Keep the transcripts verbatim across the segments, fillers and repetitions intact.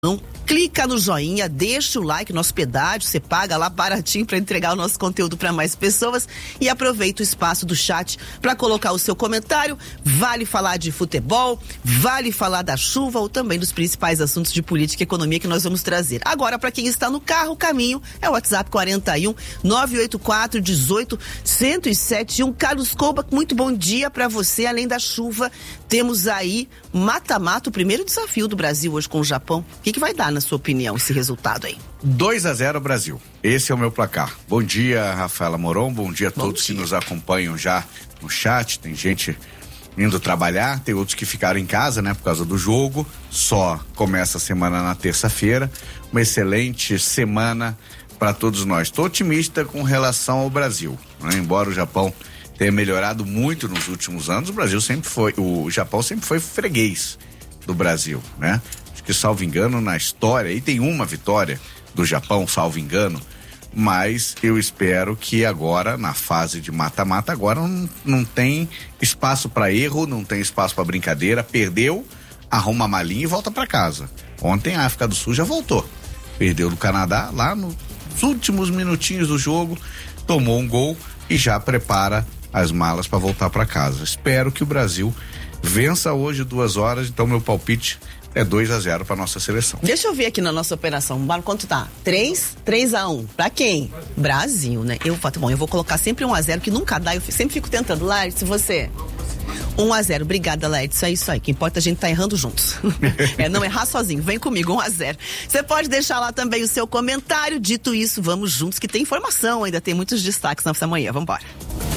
Então, clica no joinha, deixa o like, nosso pedágio, você paga lá baratinho para entregar o nosso conteúdo para mais pessoas e aproveita o espaço do chat para colocar o seu comentário. Vale falar de futebol, vale falar da chuva ou também dos principais assuntos de política e economia que nós vamos trazer. Agora, para quem está no carro, o caminho é o WhatsApp quarenta e um, nove oito quatro, dezoito, cento e sete e um. Carlos Couba, muito bom dia para você. Além da chuva, temos aí mata-mata, o primeiro desafio do Brasil hoje com o Japão. O que, que vai dar, na sua opinião, esse resultado aí? dois a zero Brasil. Esse é o meu placar. Bom dia, Rafaela Moron. Bom dia a Bom todos dia. que nos acompanham já no chat. Tem gente indo trabalhar, tem outros que ficaram em casa, né, por causa do jogo. Só começa a semana na terça-feira. Uma excelente semana para todos nós. Estou otimista com relação ao Brasil, né? Embora o Japão tenha melhorado muito nos últimos anos, o Brasil sempre foi, o Japão sempre foi freguês do Brasil, né? Acho que, salvo engano, na história, e tem uma vitória do Japão, salvo engano, mas eu espero que agora, na fase de mata-mata, agora não, não tem espaço para erro, não tem espaço para brincadeira. Perdeu, arruma a malinha e volta para casa. Ontem a África do Sul já voltou, perdeu do Canadá lá nos últimos minutinhos do jogo, tomou um gol e já prepara as malas para voltar para casa. Espero que o Brasil vença hoje duas horas, então meu palpite é dois a zero para nossa seleção. Deixa eu ver aqui na nossa operação. Mano, quanto tá? três? três a um. Pra quem? Brasil, né? Eu, bom, eu vou colocar sempre um a zero, que nunca dá. Eu sempre fico tentando. Laércio, você? um a zero. Obrigada, Laércio. É isso aí. O que importa é a gente tá errando juntos. É não errar sozinho. Vem comigo, um a zero. Você pode deixar lá também o seu comentário. Dito isso, vamos juntos, que tem informação. Ainda tem muitos destaques nessa manhã. Vamos embora.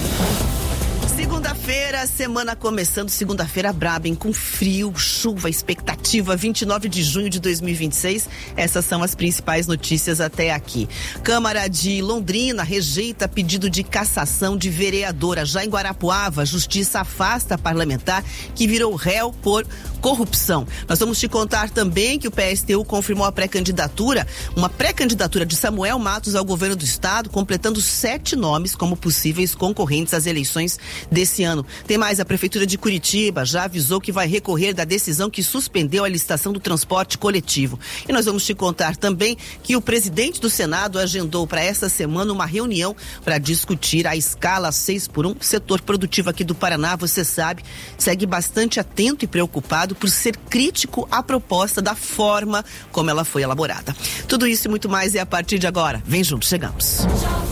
Segunda-feira, semana começando, segunda-feira braba, hein? Com frio, chuva, expectativa, vinte e nove de junho de dois mil e vinte e seis. Essas são as principais notícias até aqui. Câmara de Londrina rejeita pedido de cassação de vereadora. Já em Guarapuava, a justiça afasta a parlamentar que virou réu por corrupção. Nós vamos te contar também que o P S T U confirmou a pré-candidatura, uma pré-candidatura de Samuel Matos ao governo do estado, completando sete nomes como possíveis concorrentes às eleições desse ano. Tem mais, a Prefeitura de Curitiba já avisou que vai recorrer da decisão que suspendeu a licitação do transporte coletivo. E nós vamos te contar também que o presidente do Senado agendou para essa semana uma reunião para discutir a escala seis por um. Setor produtivo aqui do Paraná, você sabe, segue bastante atento e preocupado por ser crítico à proposta da forma como ela foi elaborada. Tudo isso e muito mais é a partir de agora. Vem junto, chegamos.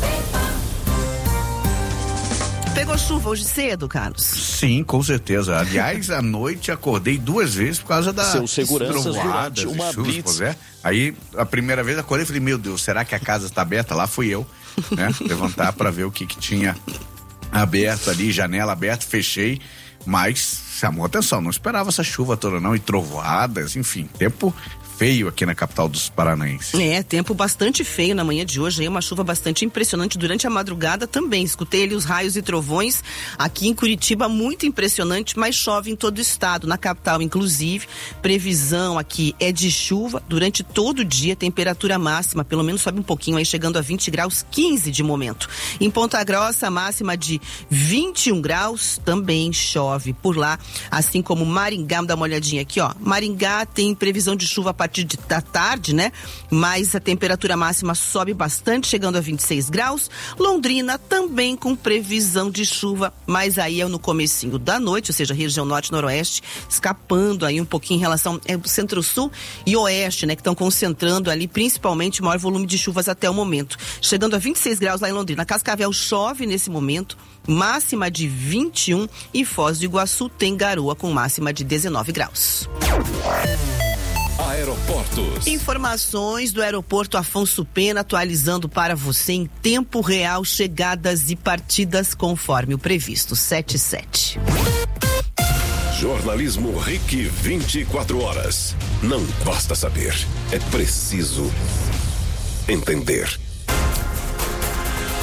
Pegou chuva hoje cedo, Carlos? Sim, com certeza. Aliás, à noite acordei duas vezes por causa da Seus seguranças durante uma chuvas, blitz. é. Aí, a primeira vez acordei e falei, meu Deus, será que a casa está aberta? Lá fui eu, né? Levantar para ver o que que tinha aberto ali, janela aberta, fechei, mas chamou atenção, não esperava essa chuva toda não, e trovoadas, enfim, tempo feio aqui na capital dos paranaenses. É, tempo bastante feio na manhã de hoje, aí uma chuva bastante impressionante durante a madrugada também, escutei ali os raios e trovões aqui em Curitiba, muito impressionante, mas chove em todo o estado, na capital inclusive, previsão aqui é de chuva durante todo o dia, temperatura máxima, pelo menos sobe um pouquinho aí, chegando a vinte graus, quinze de momento. Em Ponta Grossa, máxima de vinte e um graus, também chove por lá, assim como Maringá, vamos dar uma olhadinha aqui, ó, Maringá tem previsão de chuva a partir de, da tarde, né? Mas a temperatura máxima sobe bastante, chegando a vinte e seis graus. Londrina também com previsão de chuva, mas aí é no comecinho da noite, ou seja, região norte e noroeste, escapando aí um pouquinho em relação ao centro-sul e oeste, né? Que estão concentrando ali principalmente o maior volume de chuvas até o momento. Chegando a vinte e seis graus lá em Londrina. Cascavel chove nesse momento, máxima de vinte e um, e Foz do Iguaçu tem garoa com máxima de dezenove graus. Aeroportos. Informações do aeroporto Afonso Pena, atualizando para você em tempo real chegadas e partidas conforme o previsto. sete e sete. Jornalismo R I C vinte e quatro horas. Não basta saber, é preciso entender.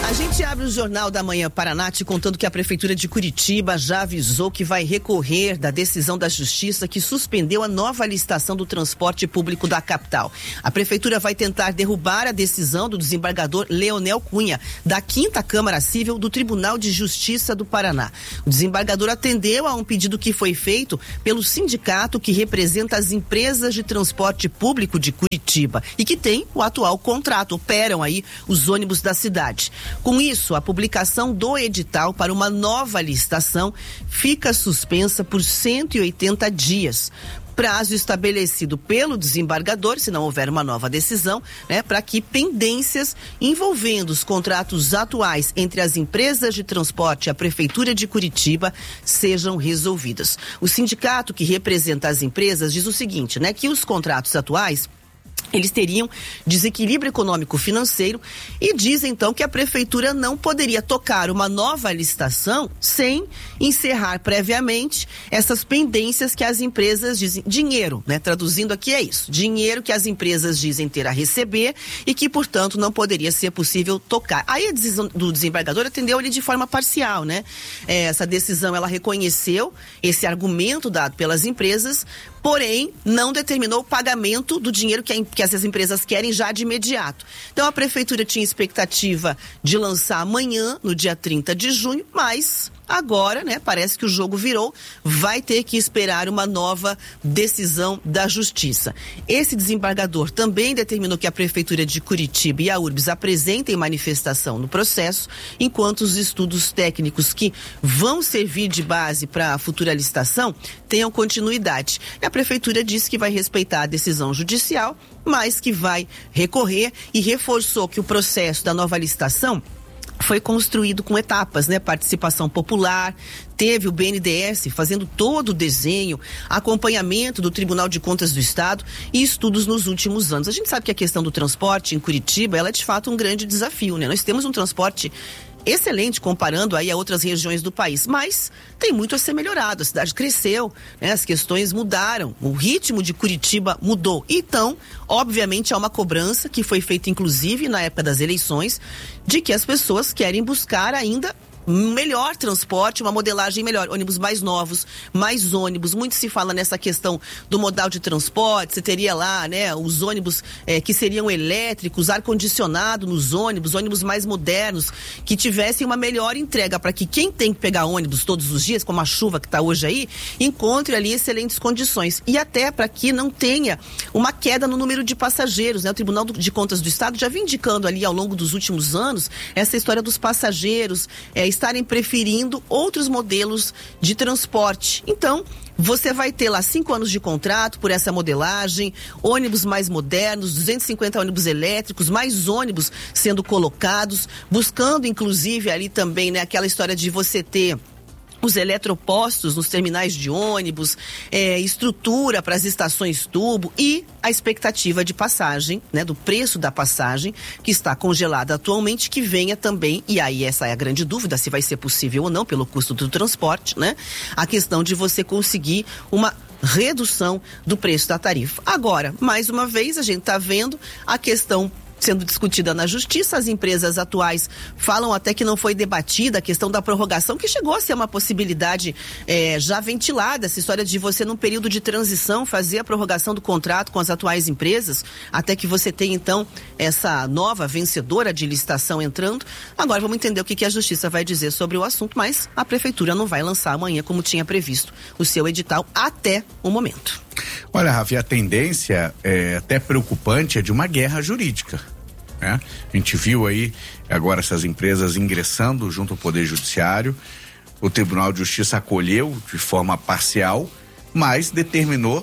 A gente abre o Jornal da Manhã Paraná te contando que a Prefeitura de Curitiba já avisou que vai recorrer da decisão da Justiça que suspendeu a nova licitação do transporte público da capital. A Prefeitura vai tentar derrubar a decisão do desembargador Leonel Cunha, da quinta Câmara Civil do Tribunal de Justiça do Paraná. O desembargador atendeu a um pedido que foi feito pelo sindicato que representa as empresas de transporte público de Curitiba e que tem o atual contrato, operam aí os ônibus da cidade. Com isso, a publicação do edital para uma nova licitação fica suspensa por cento e oitenta dias. Prazo estabelecido pelo desembargador, se não houver uma nova decisão, né, para que pendências envolvendo os contratos atuais entre as empresas de transporte e a Prefeitura de Curitiba sejam resolvidas. O sindicato que representa as empresas diz o seguinte, né, que os contratos atuais eles teriam desequilíbrio econômico-financeiro e diz então que a Prefeitura não poderia tocar uma nova licitação sem encerrar previamente essas pendências que as empresas dizem, dinheiro, né? Traduzindo aqui é isso, dinheiro que as empresas dizem ter a receber e que, portanto, não poderia ser possível tocar. Aí a decisão do desembargador atendeu ele de forma parcial, né? É, essa decisão, ela reconheceu esse argumento dado pelas empresas, porém, não determinou o pagamento do dinheiro que, a, que essas empresas querem já de imediato. Então, a Prefeitura tinha expectativa de lançar amanhã, no dia trinta de junho, mas agora, né, parece que o jogo virou, vai ter que esperar uma nova decisão da Justiça. Esse desembargador também determinou que a Prefeitura de Curitiba e a Urbs apresentem manifestação no processo, enquanto os estudos técnicos que vão servir de base para a futura licitação tenham continuidade. E a Prefeitura disse que vai respeitar a decisão judicial, mas que vai recorrer e reforçou que o processo da nova licitação foi construído com etapas, né? Participação popular, teve o B N D E S fazendo todo o desenho, acompanhamento do Tribunal de Contas do Estado e estudos nos últimos anos. A gente sabe que a questão do transporte em Curitiba, ela é de fato um grande desafio, né? Nós temos um transporte excelente comparando aí a outras regiões do país, mas tem muito a ser melhorado. A cidade cresceu, né? As questões mudaram, o ritmo de Curitiba mudou. Então, obviamente, há uma cobrança que foi feita inclusive na época das eleições de que as pessoas querem buscar ainda um melhor transporte, uma modelagem melhor, ônibus mais novos, mais ônibus. Muito se fala nessa questão do modal de transporte, você teria lá, né, os ônibus eh, que seriam elétricos, ar-condicionado nos ônibus, ônibus mais modernos, que tivessem uma melhor entrega para que quem tem que pegar ônibus todos os dias, como a chuva que está hoje aí, encontre ali excelentes condições. E até para que não tenha uma queda no número de passageiros, né? O Tribunal de Contas do Estado já vem indicando ali ao longo dos últimos anos essa história dos passageiros, eh, estarem preferindo outros modelos de transporte. Então, você vai ter lá cinco anos de contrato por essa modelagem, ônibus mais modernos, duzentos e cinquenta ônibus elétricos, mais ônibus sendo colocados, buscando inclusive ali também, né, aquela história de você ter os eletropostos nos terminais de ônibus, é, estrutura para as estações tubo e a expectativa de passagem, né, do preço da passagem, que está congelada atualmente, que venha também, e aí essa é a grande dúvida, se vai ser possível ou não, pelo custo do transporte, né, a questão de você conseguir uma redução do preço da tarifa. Agora, mais uma vez, a gente está vendo a questão sendo discutida na Justiça. As empresas atuais falam até que não foi debatida a questão da prorrogação, que chegou a ser uma possibilidade é, já ventilada, essa história de você, num período de transição, fazer a prorrogação do contrato com as atuais empresas, até que você tenha, então, essa nova vencedora de licitação entrando. Agora vamos entender o que, que a Justiça vai dizer sobre o assunto, mas a Prefeitura não vai lançar amanhã, como tinha previsto, o seu edital até o momento. Olha, Rafi, a tendência é até preocupante, é de uma guerra jurídica, né? A gente viu aí agora essas empresas ingressando junto ao Poder Judiciário, o Tribunal de Justiça acolheu de forma parcial, mas determinou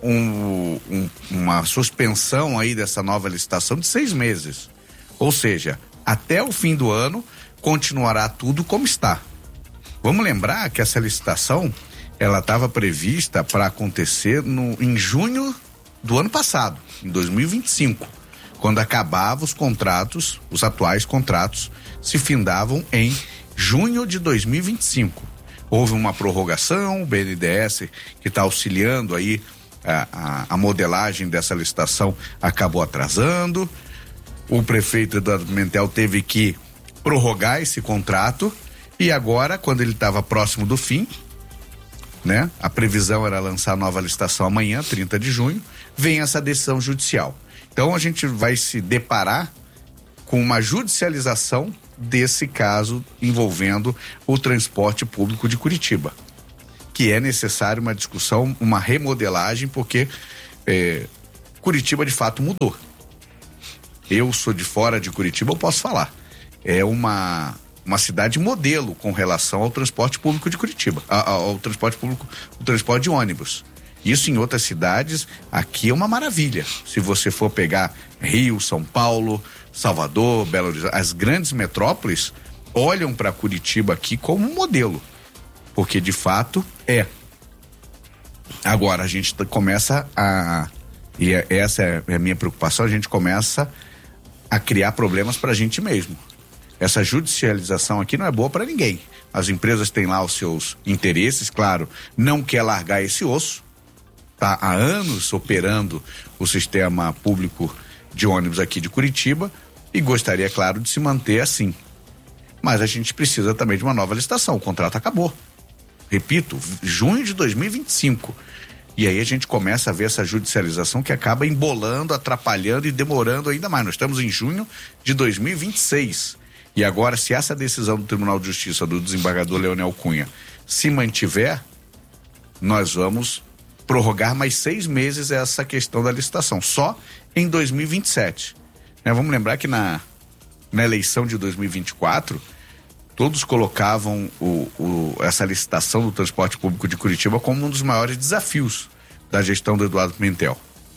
um, um, uma suspensão aí dessa nova licitação de seis meses. Ou seja, até o fim do ano continuará tudo como está. Vamos lembrar que essa licitação ela estava prevista para acontecer no, em junho do ano passado, em dois mil e vinte e cinco, quando acabavam os contratos, os atuais contratos se findavam em junho de dois mil e vinte e cinco. Houve uma prorrogação, o B N D E S, que está auxiliando aí a, a, a modelagem dessa licitação, acabou atrasando. O prefeito Eduardo Pimentel teve que prorrogar esse contrato e agora, quando ele estava próximo do fim, né? A previsão era lançar a nova licitação amanhã, trinta de junho, vem essa decisão judicial. Então a gente vai se deparar com uma judicialização desse caso envolvendo o transporte público de Curitiba, que é necessário uma discussão, uma remodelagem, porque é, Curitiba de fato mudou. Eu sou de fora de Curitiba, eu posso falar. É uma, uma cidade modelo com relação ao transporte público de Curitiba, ao, ao transporte público, o transporte de ônibus. Isso em outras cidades, aqui é uma maravilha. Se você for pegar Rio, São Paulo, Salvador, Belo Horizonte, as grandes metrópoles olham para Curitiba aqui como um modelo, porque de fato é. Agora a gente começa a, e essa é a minha preocupação, a gente começa a criar problemas para a gente mesmo. Essa judicialização aqui não é boa para ninguém. As empresas têm lá os seus interesses, claro, não quer largar esse osso. Está há anos operando o sistema público de ônibus aqui de Curitiba e gostaria, claro, de se manter assim. Mas a gente precisa também de uma nova licitação. O contrato acabou. Repito, junho de dois mil e vinte e cinco. E aí a gente começa a ver essa judicialização que acaba embolando, atrapalhando e demorando ainda mais. Nós estamos em junho de dois mil e vinte e seis. E agora, se essa decisão do Tribunal de Justiça do desembargador Leonel Cunha se mantiver, nós vamos prorrogar mais seis meses essa questão da licitação, só em dois mil e vinte e sete. Né? Vamos lembrar que na, na eleição de dois mil e vinte e quatro, todos colocavam o, o, essa licitação do transporte público de Curitiba como um dos maiores desafios da gestão do Eduardo Pimentel.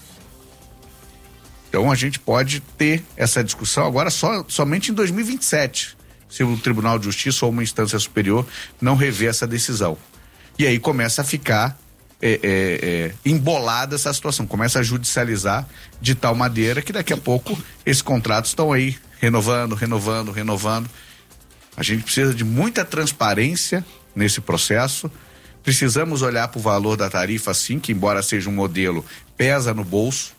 Então a gente pode ter essa discussão agora só, somente em dois mil e vinte e sete, se o Tribunal de Justiça ou uma instância superior não rever essa decisão. E aí começa a ficar É, é, é, embolada essa situação, começa a judicializar de tal maneira que daqui a pouco esses contratos estão aí renovando, renovando, renovando. A gente precisa de muita transparência nesse processo, precisamos olhar para o valor da tarifa sim, que embora seja um modelo, pesa no bolso,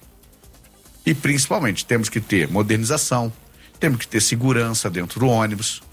e principalmente temos que ter modernização, temos que ter segurança dentro do ônibus.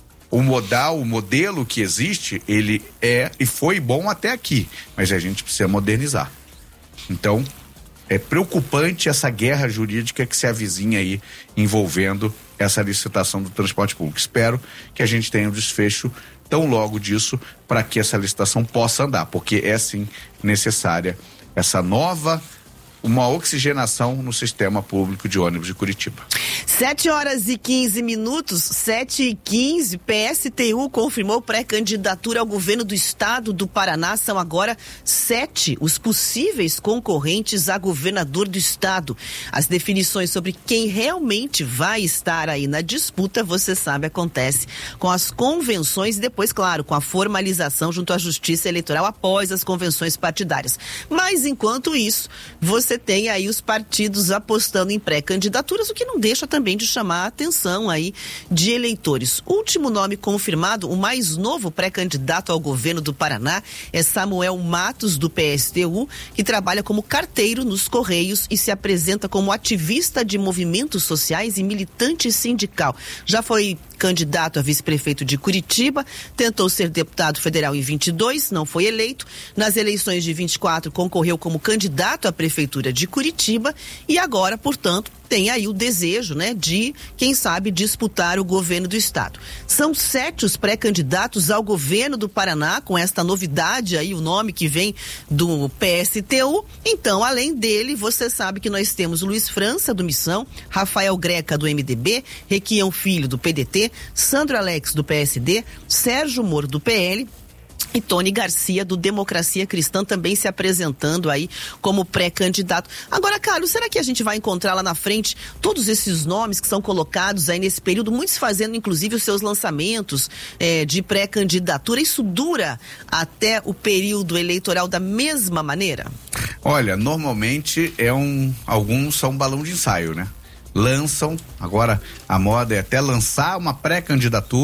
O modal, o modelo que existe, ele é e foi bom até aqui, mas a gente precisa modernizar. Então, é preocupante essa guerra jurídica que se avizinha aí envolvendo essa licitação do transporte público. Espero que a gente tenha um desfecho tão logo disso para que essa licitação possa andar, porque é sim necessária essa nova, uma oxigenação no sistema público de ônibus de Curitiba. Sete horas e quinze minutos, sete e quinze, P S T U confirmou pré-candidatura ao governo do estado do Paraná. São agora sete os possíveis concorrentes a governador do estado. As definições sobre quem realmente vai estar aí na disputa, você sabe, acontece com as convenções e depois, claro, com a formalização junto à Justiça Eleitoral após as convenções partidárias. Mas enquanto isso, você Você tem aí os partidos apostando em pré-candidaturas, o que não deixa também de chamar a atenção aí de eleitores. O último nome confirmado, o mais novo pré-candidato ao governo do Paraná, é Samuel Matos, do P S T U, que trabalha como carteiro nos Correios e se apresenta como ativista de movimentos sociais e militante sindical. Já foi candidato a vice-prefeito de Curitiba, tentou ser deputado federal em vinte e dois, não foi eleito. Nas eleições de vinte e quatro, concorreu como candidato à prefeitura de Curitiba e agora, portanto, tem aí o desejo, né, de, quem sabe, disputar o governo do estado. São sete os pré-candidatos ao governo do Paraná, com esta novidade aí, o nome que vem do P S T U. Então, além dele, você sabe que nós temos o Luiz França, do Missão, Rafael Greca, do M D B, Requião Filho, do P D T, Sandro Alex, do P S D, Sérgio Moro, do P L, e Tony Garcia, do Democracia Cristã, também se apresentando aí como pré-candidato. Agora, Carlos, será que a gente vai encontrar lá na frente todos esses nomes que são colocados aí nesse período, muitos fazendo inclusive os seus lançamentos eh, de pré-candidatura? Isso dura até o período eleitoral da mesma maneira? Olha, normalmente é um, alguns são um balão de ensaio, né? Lançam, agora a moda é até lançar uma pré-candidatura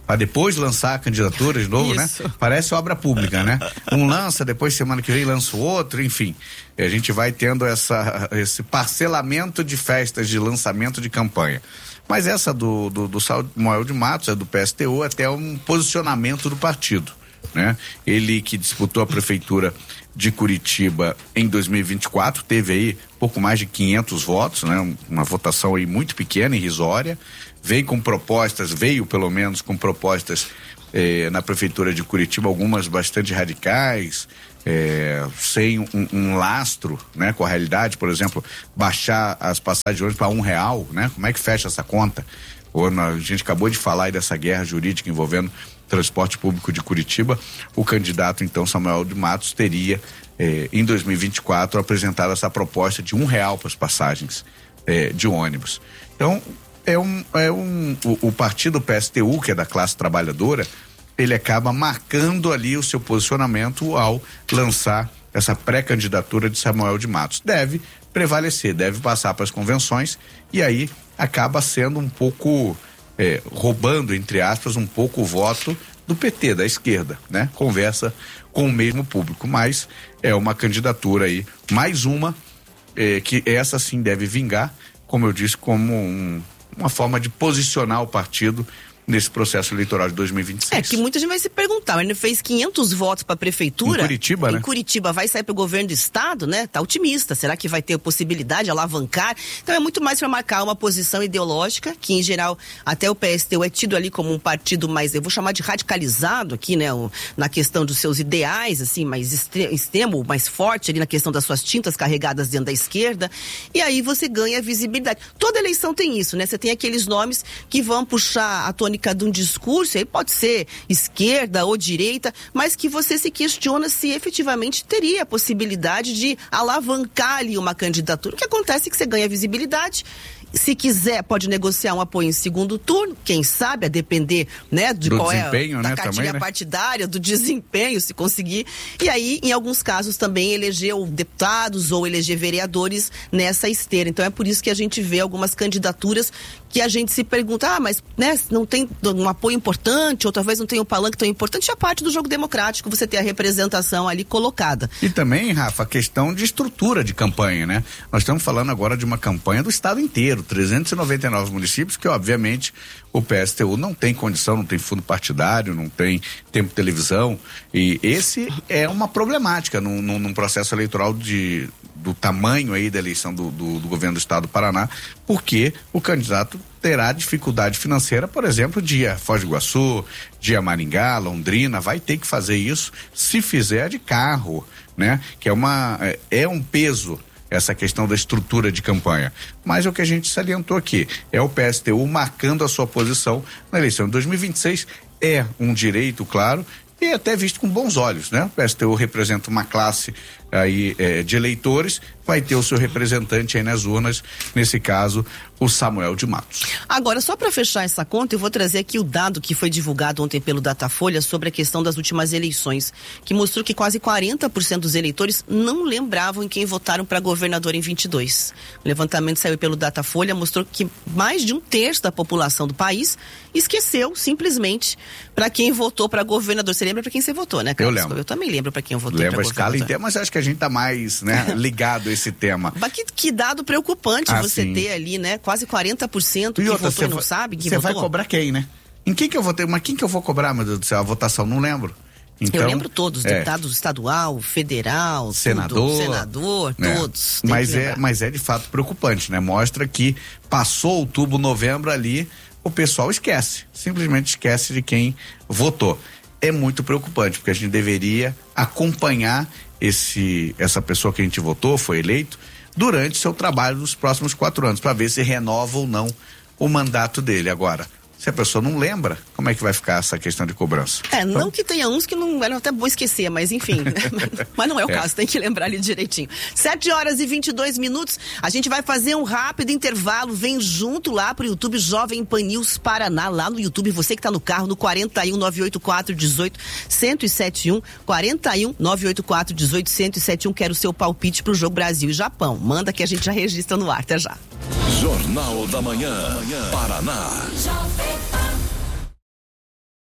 para depois lançar a candidatura de novo, Isso. né? Parece obra pública, né? Um lança, depois semana que vem lança o outro, enfim. E a gente vai tendo essa, esse parcelamento de festas de lançamento de campanha. Mas essa do, do, do Samuel de Matos, é do P S T U, até um posicionamento do partido, né? Ele que disputou a prefeitura de Curitiba em dois mil e vinte e quatro, teve aí pouco mais de quinhentos votos, né? Uma votação aí muito pequena, irrisória, veio com propostas, veio pelo menos com propostas eh, na prefeitura de Curitiba, algumas bastante radicais, eh, sem um, um lastro, né? Com a realidade, por exemplo, baixar as passagens de ônibus para um real, né? Como é que fecha essa conta? Ou na, a gente acabou de falar aí dessa guerra jurídica envolvendo transporte público de Curitiba. O candidato, então, Samuel de Matos, teria, eh, em dois mil e vinte e quatro, apresentado essa proposta de um real para as passagens eh, de ônibus. Então, é um, é um, o, o partido P S T U, que é da classe trabalhadora, ele acaba marcando ali o seu posicionamento ao lançar essa pré-candidatura de Samuel de Matos. Deve prevalecer, deve passar para as convenções e aí acaba sendo um pouco... É, roubando, entre aspas, um pouco o voto do P T, da esquerda, né? Conversa com o mesmo público, mas é uma candidatura aí, mais uma, é, que essa sim deve vingar, como eu disse, como um, uma forma de posicionar o partido nesse processo eleitoral de dois mil e vinte e seis. É que muita gente vai se perguntar, mas ele fez quinhentos votos para a prefeitura. Em Curitiba, em né? Em Curitiba vai sair para o governo do estado, né? Tá otimista. Será que vai ter possibilidade de alavancar? Então é muito mais para marcar uma posição ideológica, que em geral até o P S T U é tido ali como um partido mais, eu vou chamar de radicalizado aqui, né? O, na questão dos seus ideais, assim, mais extre, extremo, mais forte ali na questão das suas tintas carregadas dentro da esquerda. E aí você ganha visibilidade. Toda eleição tem isso, né? Você tem aqueles nomes que vão puxar a tônica de um discurso, aí pode ser esquerda ou direita, mas que você se questiona se efetivamente teria a possibilidade de alavancar ali uma candidatura. O que acontece é que você ganha visibilidade. Se quiser, pode negociar um apoio em segundo turno, quem sabe, a depender, né, de do qual é a, né, da cartilha também, né? partidária, do desempenho, se conseguir. E aí, em alguns casos, também eleger deputados ou eleger vereadores nessa esteira. Então é por isso que a gente vê algumas candidaturas que a gente se pergunta, ah, mas né, não tem um apoio importante, ou talvez não tenha um palanque tão importante, é parte do jogo democrático, você ter a representação ali colocada. E também, Rafa, a questão de estrutura de campanha, né? Nós estamos falando agora de uma campanha do estado inteiro, trezentos e noventa e nove municípios, que obviamente o P S T U não tem condição, não tem fundo partidário, não tem tempo de televisão, e esse é uma problemática num, num, num processo eleitoral de, do tamanho aí da eleição do, do, do governo do estado do Paraná, porque o candidato terá dificuldade financeira, por exemplo, de ir a Foz do Iguaçu, de ir a Maringá, Londrina, vai ter que fazer isso se fizer de carro, né? Que é uma, é, é um peso essa questão da estrutura de campanha. Mas o que a gente salientou aqui é o P S T U marcando a sua posição na eleição de dois mil e vinte e seis, é um direito, claro, e até visto com bons olhos, né? O P S T U representa uma classe aí é, de eleitores, vai ter o seu representante aí nas urnas, nesse caso, o Samuel de Matos. Agora, só para fechar essa conta, eu vou trazer aqui o dado que foi divulgado ontem pelo Datafolha sobre a questão das últimas eleições, que mostrou que quase quarenta por cento dos eleitores não lembravam em quem votaram para governador em vinte e dois. O levantamento saiu pelo Datafolha, mostrou que mais de um terço da população do país esqueceu, simplesmente, para quem votou para governador. Você lembra para quem você votou, né, Carlos? Eu lembro. Eu também lembro para quem eu votei para governador. Lembro a escala inteira, mas acho que a gente tá mais, né, ligado a esse tema. Mas que, que dado preocupante ah, você sim. ter ali, né? Quase quarenta por cento que outra, votou e não vai, sabe que Você votou. vai cobrar quem, né? Em quem que eu votei? Mas quem que eu vou cobrar, meu Deus do céu? A votação, não lembro. Então, eu lembro todos, é, deputado estadual, federal, senador, tudo, senador, né? todos. Mas é, mas é de fato preocupante, né? Mostra que passou outubro, novembro ali, o pessoal esquece, simplesmente esquece de quem votou. É muito preocupante, porque a gente deveria acompanhar esse, essa pessoa que a gente votou, foi eleito, durante seu trabalho nos próximos quatro anos, para ver se renova ou não o mandato dele. Agora, se a pessoa não lembra, como é que vai ficar essa questão de cobrança? É, não então, que tenha uns que não era até bom esquecer, mas enfim, mas não é o é. caso, tem que lembrar ali direitinho. sete horas e vinte e dois minutos, a gente vai fazer um rápido intervalo, vem junto lá pro YouTube Jovem Pan News Paraná, lá no YouTube, você que tá no carro, no quarenta e um, nove oito quatro, dezoito, cento e setenta e um, quarenta e um, nove oito quatro, dezoito, cento e setenta e um, quero o seu palpite pro jogo Brasil e Japão. Manda que a gente já registra no ar, até já. Jornal da Manhã, Paraná.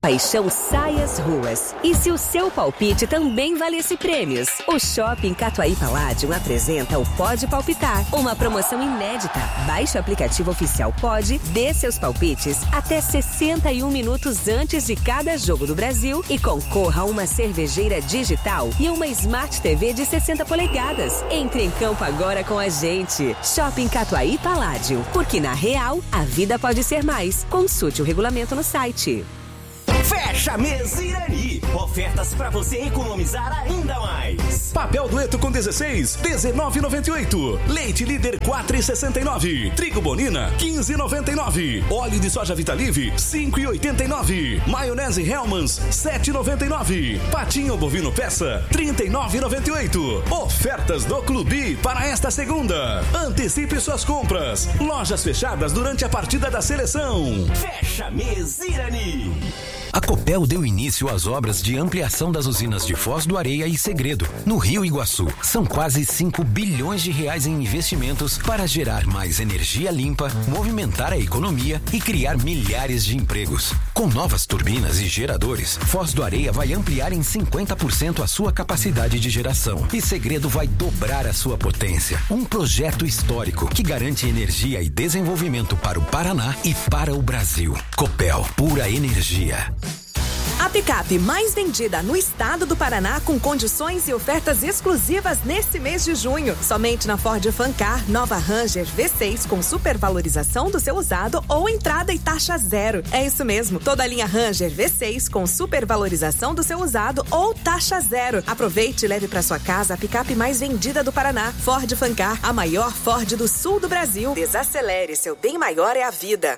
Paixão Saias Ruas. E se o seu palpite também valesse prêmios? O Shopping Catuaí Palladium apresenta o Pode Palpitar, uma promoção inédita. Baixe o aplicativo oficial Pode, dê seus palpites até sessenta e um minutos antes de cada jogo do Brasil e concorra a uma cervejeira digital e uma Smart T V de sessenta polegadas. Entre em campo agora com a gente. Shopping Catuaí Palladium, porque na real, a vida pode ser mais. Consulte o regulamento no site. Fecha mês Irani. Ofertas para você economizar ainda mais. Papel dueto com dezesseis, dezenove e noventa e oito. Leite líder quatro e sessenta e nove. Trigo Bonina quinze e noventa e nove. Óleo de soja Vitalive cinco e oitenta e nove. Maionese Hellmann's sete e noventa e nove. Patinho bovino peça trinta e nove e noventa e oito. Ofertas do Clube para esta segunda. Antecipe suas compras. Lojas fechadas durante a partida da seleção. Fecha mês Irani. A Copel deu início às obras de ampliação das usinas de Foz do Areia e Segredo, no Rio Iguaçu. São quase cinco bilhões de reais em investimentos para gerar mais energia limpa, movimentar a economia e criar milhares de empregos. Com novas turbinas e geradores, Foz do Areia vai ampliar em cinquenta por cento a sua capacidade de geração e Segredo vai dobrar a sua potência. Um projeto histórico que garante energia e desenvolvimento para o Paraná e para o Brasil. Copel, pura energia. A picape mais vendida no estado do Paraná com condições e ofertas exclusivas nesse mês de junho. Somente na Ford Fancar, nova Ranger V seis com supervalorização do seu usado ou entrada e taxa zero. É isso mesmo, toda a linha Ranger V seis com supervalorização do seu usado ou taxa zero. Aproveite e leve para sua casa a picape mais vendida do Paraná. Ford Fancar, a maior Ford do sul do Brasil. Desacelere, seu bem maior é a vida.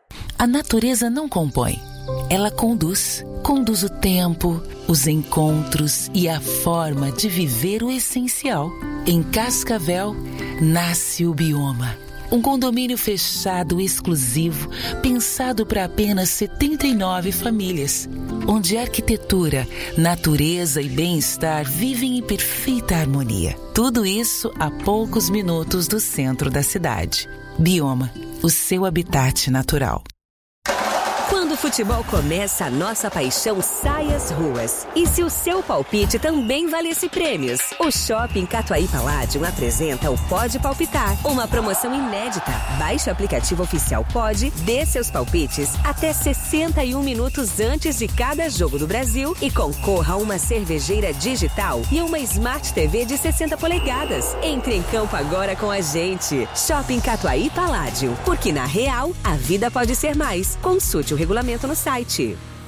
A natureza não compõe. Ela conduz. Conduz o tempo, os encontros e a forma de viver o essencial. Em Cascavel, nasce o Bioma. Um condomínio fechado exclusivo, pensado para apenas setenta e nove famílias. Onde arquitetura, natureza e bem-estar vivem em perfeita harmonia. Tudo isso a poucos minutos do centro da cidade. Bioma, o seu habitat natural. Quando o futebol começa, a nossa paixão sai às ruas. E se o seu palpite também valesse prêmios? O Shopping Catuaí Palladium apresenta o Pode Palpitar, uma promoção inédita. Baixe o aplicativo oficial Pode, dê seus palpites até sessenta e um minutos antes de cada jogo do Brasil e concorra a uma cervejeira digital e uma Smart T V de sessenta polegadas. Entre em campo agora com a gente. Shopping Catuaí Palladium, porque na real, a vida pode ser mais. Consulte o regulamento no site.